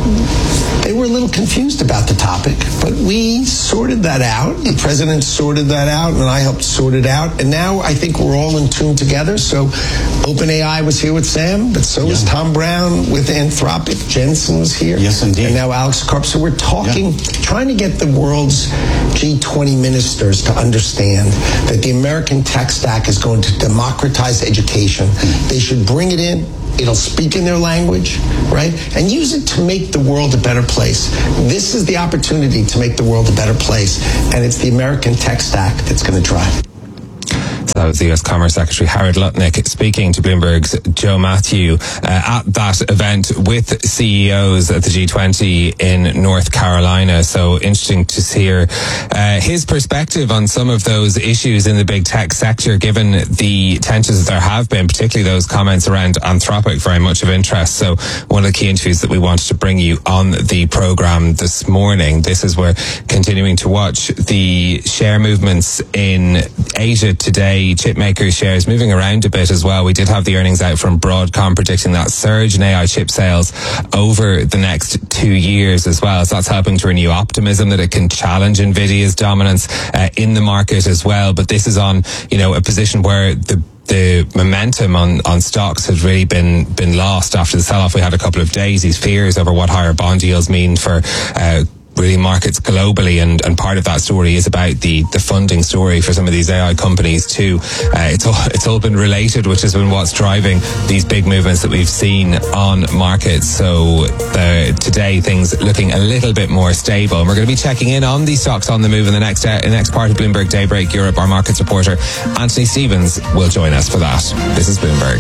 they were a little confused about the topic, but we sorted that out. The president sorted that out, and I helped sort it out. And now I think we're all in tune together. So OpenAI was here with Sam, but so yeah. was Tom Brown with Anthropic. Jensen was here. Yes, indeed. And now Alex Karp. So we're talking, yeah. trying to get the world's G twenty ministers to understand that the American tech stack is going to democratize education. Mm. They should bring it in. It'll speak in their language, right? And use it to make the world a better place. This is the opportunity to make the world a better place. And it's the American tech stack that's going to drive. So that was the U S Commerce Secretary Howard Lutnick speaking to Bloomberg's Joe Matthew uh, at that event with C E Os at the G twenty in North Carolina. So interesting to hear uh, his perspective on some of those issues in the big tech sector, given the tensions that there have been, particularly those comments around Anthropic, very much of interest. So one of the key interviews that we wanted to bring you on the program this morning. This is we're continuing to watch the share movements in Asia today. Chip maker shares moving around a bit as well. We did have the earnings out from Broadcom predicting that surge in A I chip sales over the next two years as well. So that's helping to renew optimism that it can challenge Nvidia's dominance uh, in the market as well. But this is on, you know, a position where the the momentum on, on stocks has really been been lost after the sell-off we had a couple of days. These fears over what higher bond yields mean for uh, really markets globally, and, and part of that story is about the, the funding story for some of these A I companies too. Uh, it's all it's all been related, which has been what's driving these big movements that we've seen on markets. So the, today things looking a little bit more stable, and we're going to be checking in on these stocks on the move in the next uh, next part of Bloomberg Daybreak Europe. Our markets reporter Anthony Stevens will join us for that. This is Bloomberg.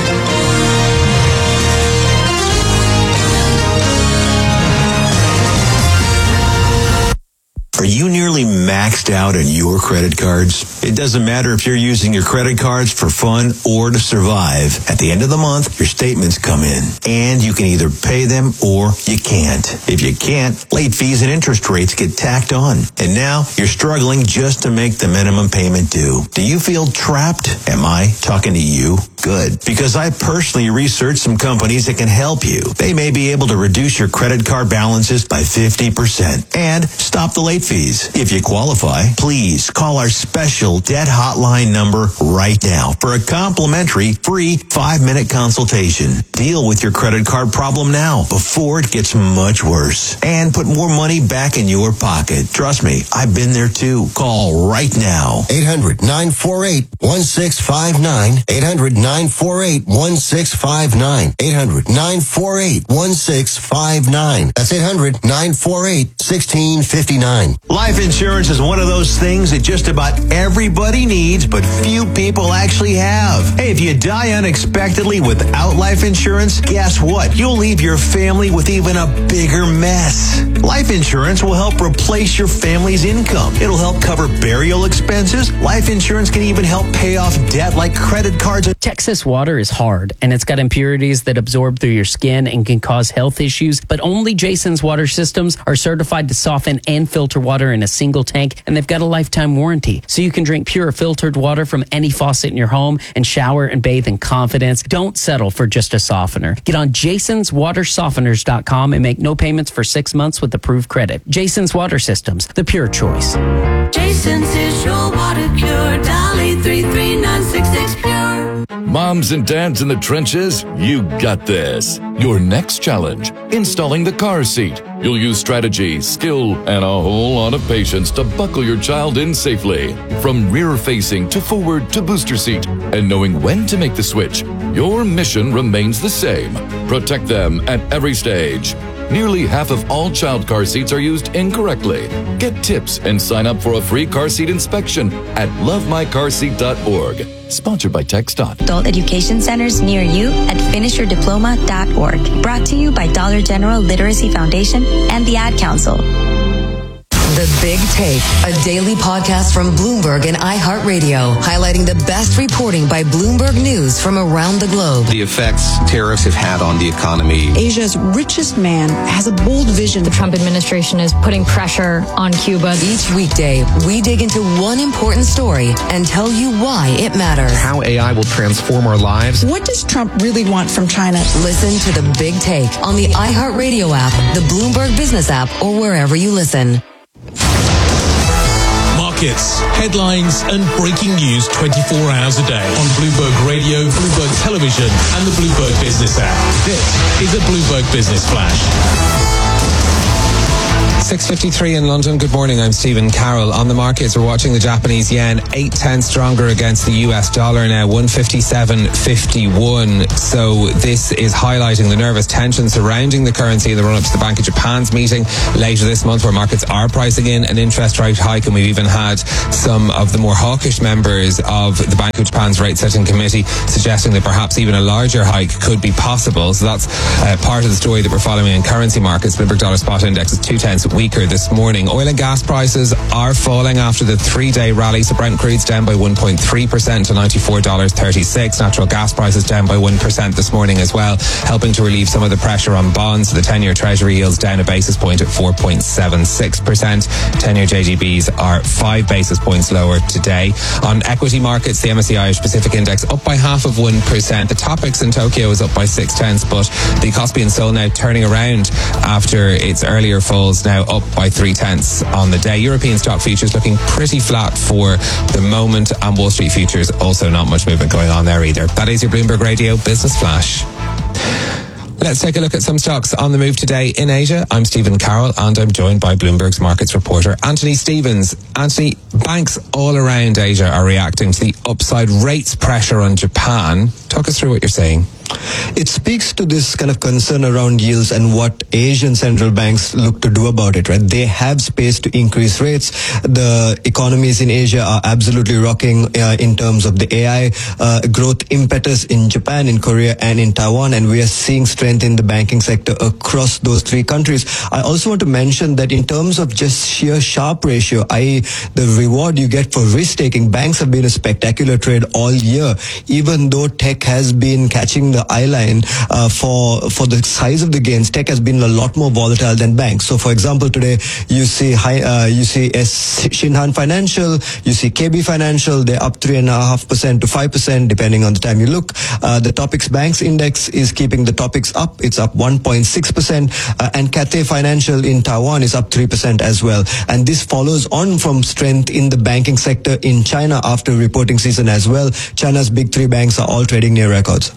Are you nearly maxed out on your credit cards? It doesn't matter if you're using your credit cards for fun or to survive. At the end of the month, your statements come in, and you can either pay them or you can't. If you can't, late fees and interest rates get tacked on. And now you're struggling just to make the minimum payment due. Do you feel trapped? Am I talking to you? Good. Because I personally researched some companies that can help you. They may be able to reduce your credit card balances by fifty percent and stop the late fees. If you qualify, please call our special debt hotline number right now for a complimentary free five-minute consultation. Deal with your credit card problem now before it gets much worse and put more money back in your pocket. Trust me, I've been there too. Call right now. eight hundred nine four eight one six five nine. eight hundred nine four eight one six five nine. eight hundred nine four eight one six five nine. That's eight hundred nine four eight one six five nine. Life insurance is one of those things that just about everybody needs, but few people actually have. Hey, if you die unexpectedly without life insurance, guess what? You'll leave your family with even a bigger mess. Life insurance will help replace your family's income. It'll help cover burial expenses. Life insurance can even help pay off debt like credit cards. Texas water is hard, and it's got impurities that absorb through your skin and can cause health issues, but only Jason's water systems are certified to soften and filter water water in a single tank, and they've got a lifetime warranty. So you can drink pure filtered water from any faucet in your home and shower and bathe in confidence. Don't settle for just a softener. Get on jasons water softeners dot com and make no payments for six months with approved credit. Jason's Water Systems, the pure choice. Jason's is your water cure. Dolly three three nine six six pure. Moms and dads in the trenches, you got this. Your next challenge, installing the car seat. You'll use strategy, skill, and a whole lot of patience to buckle your child in safely. From rear-facing to forward to booster seat. And knowing when to make the switch, your mission remains the same. Protect them at every stage. Nearly half of all child car seats are used incorrectly. Get tips and sign up for a free car seat inspection at love my car seat dot org. Sponsored by TxDOT. Adult education centers near you at finish your diploma dot org. Brought to you by Dollar General Literacy Foundation and the Ad Council. The Big Take, a daily podcast from Bloomberg and iHeartRadio, highlighting the best reporting by Bloomberg News from around the globe. The effects tariffs have had on the economy. Asia's richest man has a bold vision. The Trump administration is putting pressure on Cuba. Each weekday, we dig into one important story and tell you why it matters. How A I will transform our lives. What does Trump really want from China? Listen to The Big Take on the iHeartRadio app, the Bloomberg Business app, or wherever you listen. Markets, headlines, and breaking news twenty-four hours a day on Bloomberg Radio, Bloomberg Television, and the Bloomberg Business app. This is a Bloomberg Business Flash. six fifty-three in London. Good morning. I'm Stephen Carroll. On the markets, we're watching the Japanese yen eight tenths stronger against the U S dollar now, one fifty-seven fifty-one. So this is highlighting the nervous tension surrounding the currency in the run-up to the Bank of Japan's meeting later this month, where markets are pricing in an interest rate hike, and we've even had some of the more hawkish members of the Bank of Japan's rate-setting committee suggesting that perhaps even a larger hike could be possible. So that's uh, part of the story that we're following in currency markets. Bloomberg Dollar Spot Index is two tenths weaker this morning. Oil and gas prices are falling after the three-day rally. So Brent crude's down by one point three percent to ninety-four dollars thirty-six. Natural gas prices down by one percent this morning as well, helping to relieve some of the pressure on bonds. The ten-year Treasury yields down a basis point at four point seven six percent. ten-year J G Bs are five basis points lower today. On equity markets, the M S C I Irish Pacific Index up by half of one percent. The Topix in Tokyo is up by six tenths, but the Kospi in Seoul now turning around after its earlier falls, now up by three tenths on the day. European stock futures looking pretty flat for the moment, and Wall Street futures also not much movement going on there either. That is your Bloomberg Radio Business Flash. Let's take a look at some stocks on the move today in Asia. I'm Stephen Carroll, and I'm joined by Bloomberg's markets reporter Anthony Stevens. Anthony, banks all around Asia are reacting to the upside rates pressure on Japan. Talk us through what you're saying. It speaks to this kind of concern around yields and what Asian central banks look to do about it, right? They have space to increase rates. The economies in Asia are absolutely rocking uh, in terms of the A I uh, growth impetus in Japan, in Korea, and in Taiwan, and we are seeing strength in the banking sector across those three countries. I also want to mention that in terms of just sheer Sharpe ratio, that is the reward you get for risk-taking, banks have been a spectacular trade all year, even though tech has been catching the eye line uh, for for the size of the gains. Tech has been a lot more volatile than banks. So, for example, today you see high, uh, you see S- Shinhan Financial, you see K B Financial. They're up three and a half percent to five percent, depending on the time you look. Uh, the Topix Banks Index is keeping the Topix up. It's up one point six percent, uh, and Cathay Financial in Taiwan is up three percent as well. And this follows on from strength in the banking sector in China after reporting season as well. China's big three banks are all trading near records.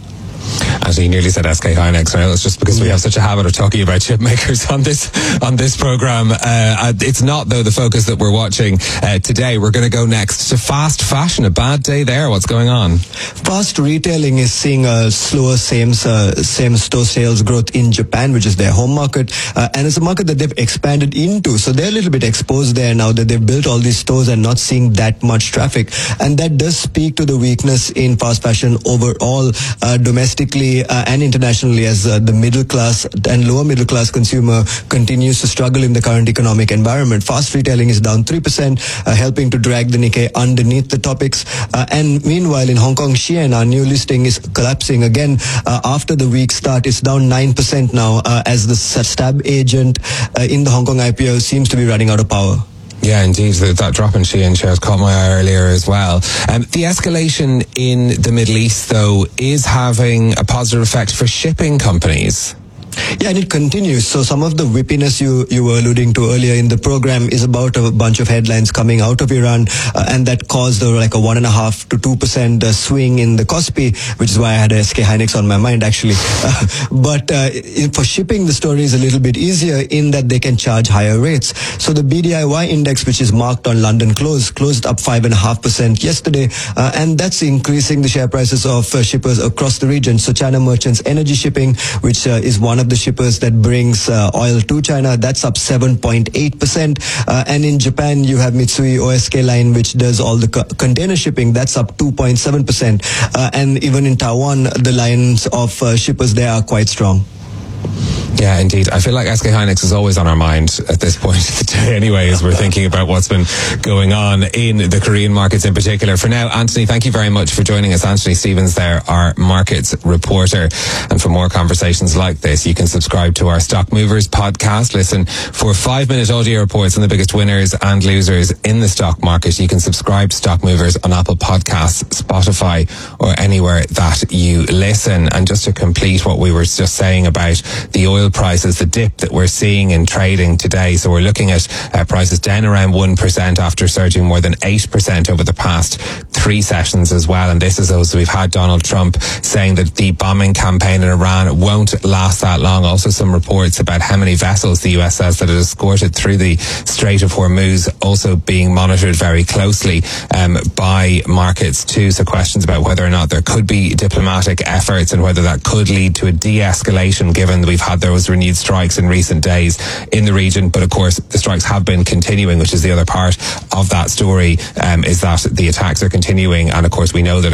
As he nearly said S K Hynix, right? It's just because we have such a habit of talking about chip makers on this on this program. Uh, it's not, though, the focus that we're watching uh, today. We're going to go next to fast fashion. A bad day there. What's going on? Fast retailing is seeing a slower same uh, same store sales growth in Japan, which is their home market, uh, and it's a market that they've expanded into. So they're a little bit exposed there now that they've built all these stores and not seeing that much traffic, and that does speak to the weakness in fast fashion overall, uh, domestic. Domestically uh, and internationally, as uh, the middle class and lower middle class consumer continues to struggle in the current economic environment. Fast retailing is down three percent, uh, helping to drag the Nikkei underneath the Topix. Uh, and meanwhile, in Hong Kong, Shein, our new listing is collapsing again uh, after the week start. It's down nine percent now uh, as the stab agent uh, in the Hong Kong I P O seems to be running out of power. Yeah, indeed. That, that drop in Shein shares caught my eye earlier as well. Um, the escalation in the Middle East, though, is having a positive effect for shipping companies. Yeah, and it continues. So some of the whippiness you, you were alluding to earlier in the program is about a bunch of headlines coming out of Iran, uh, and that caused uh, like a one and a half to two percent uh, swing in the Kospi, which is why I had S K Hynix on my mind actually. Uh, but uh, for shipping, the story is a little bit easier in that they can charge higher rates. So the B D I Y index, which is marked on London close, closed up five and a half percent yesterday, uh, and that's increasing the share prices of uh, shippers across the region. So China Merchants Energy Shipping, which uh, is one of the shippers that brings uh, oil to China, that's up seven point eight percent. Uh, and in Japan, you have Mitsui O S K Line, which does all the co- container shipping, that's up two point seven percent. Uh, and even in Taiwan, the lines of uh, shippers there are quite strong. Yeah, indeed. I feel like S K Hynix is always on our mind at this point of the day anyway, as we're thinking about what's been going on in the Korean markets in particular. For now, Anthony, thank you very much for joining us. Anthony Stevens there, our markets reporter. And for more conversations like this, you can subscribe to our Stock Movers podcast. Listen for five-minute audio reports on the biggest winners and losers in the stock market. You can subscribe to Stock Movers on Apple Podcasts, Spotify, or anywhere that you listen. And just to complete what we were just saying about the oil prices, the dip that we're seeing in trading today. So we're looking at uh, prices down around one percent after surging more than eight percent over the past three sessions as well. And this is as we've had Donald Trump saying that the bombing campaign in Iran won't last that long. Also some reports about how many vessels the U S says that it escorted through the Strait of Hormuz also being monitored very closely um, by markets too. So questions about whether or not there could be diplomatic efforts and whether that could lead to a de-escalation, given that we've had those renewed strikes in recent days in the region. But of course, the strikes have been continuing, which is the other part of that story, um, is that the attacks are continuing. And of course, we know that